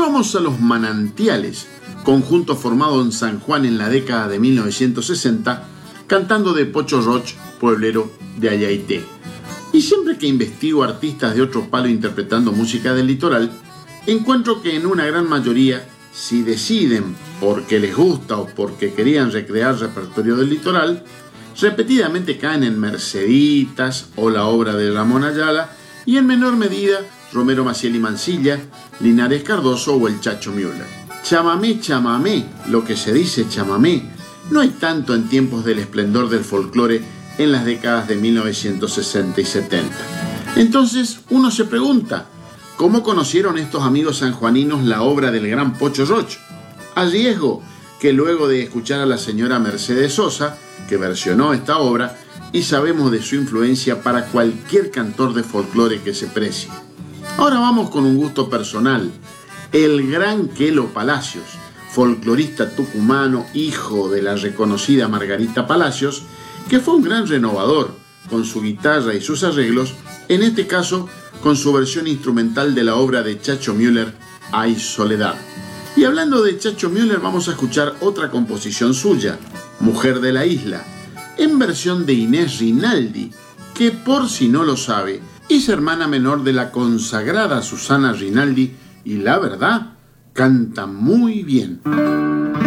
vamos a Los Manantiales, conjunto formado en San Juan en la década de 1960, cantando de Pocho Roch, pueblero de Ayaité. Y siempre que investigo artistas de otro palo interpretando música del litoral, encuentro que en una gran mayoría, si deciden porque les gusta o porque querían recrear repertorio del litoral, repetidamente caen en Merceditas o la obra de Ramón Ayala y en menor medida Romero Maciel y Mansilla, Linares Cardoso o el Chacho Müller. Chamamé, chamamé, lo que se dice chamamé, no hay tanto en tiempos del esplendor del folclore en las décadas de 1960 y 70. Entonces uno se pregunta, ¿cómo conocieron estos amigos sanjuaninos la obra del gran Pocho Roch? A riesgo que luego de escuchar a la señora Mercedes Sosa, que versionó esta obra, y sabemos de su influencia para cualquier cantor de folclore que se precie. Ahora vamos con un gusto personal. El gran Quelo Palacios, folclorista tucumano, hijo de la reconocida Margarita Palacios, que fue un gran renovador con su guitarra y sus arreglos, en este caso con su versión instrumental de la obra de Chacho Müller, Hay Soledad. Y hablando de Chacho Müller, vamos a escuchar otra composición suya, Mujer de la Isla, en versión de Inés Rinaldi, que por si no lo sabe, es hermana menor de la consagrada Susana Rinaldi y la verdad, canta muy bien.